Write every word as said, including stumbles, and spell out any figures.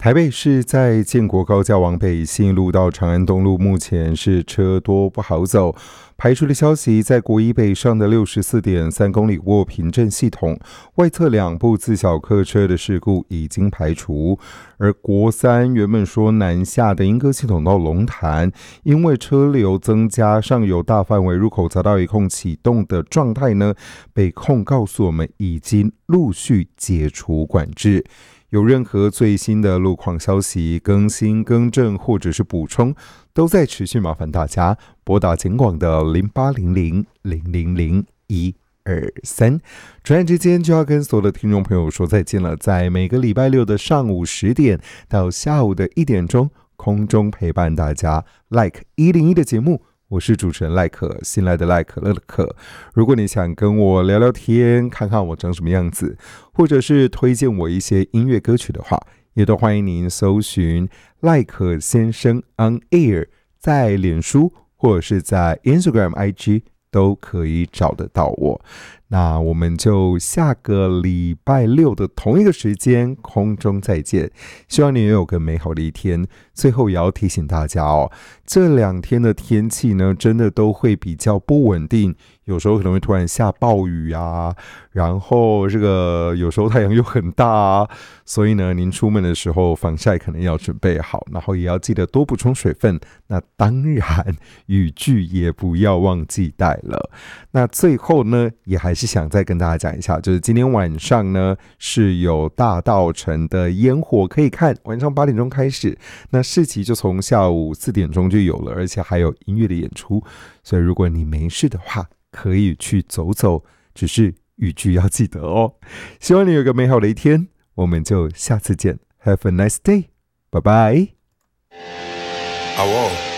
台北市在建国高架往北信义路到长安东路，目前是车多不好走。排除的消息，在国一北上的 六十四点三 公里过平镇系统，外侧两部自小客车的事故已经排除。而国三原本说南下的莺歌系统到龙潭，因为车流增加，上游大范围入口匝道一控启动的状态呢，北控告诉我们已经陆续解除管制。有任何最新的路况消息更新、更正或者是补充，都在持续麻烦大家拨打警广的零八零零零零零一二三。转眼之间就要跟所有的听众朋友说再见了，在每个礼拜六的上午十点到下午的一点钟，空中陪伴大家 Like 一零一的节目。我是主持人赖可，新来的赖可乐的可。如果你想跟我聊聊天，看看我长什么样子，或者是推荐我一些音乐歌曲的话，也都欢迎您搜寻赖可先生 on air， 在脸书或者是在 Instagram、I G 都可以找得到我。那我们就下个礼拜六的同一个时间空中再见，希望你也有个美好的一天。最后也要提醒大家哦，这两天的天气呢，真的都会比较不稳定，有时候可能会突然下暴雨啊，然后这个有时候太阳又很大啊，所以呢，您出门的时候防晒可能要准备好，然后也要记得多补充水分。那当然，雨具也不要忘记带了。那最后呢，也还是想再跟大家讲一下，就是今天晚上呢是有大稻埕的烟火可以看，晚上八点钟开始。那市集就从下午四点钟就有了，而且还有音乐的演出，所以如果你没事的话，可以去走走，只是语句要记得哦。希望你有个美好的一天，我们就下次见。Have a nice day， 拜拜。 好哦。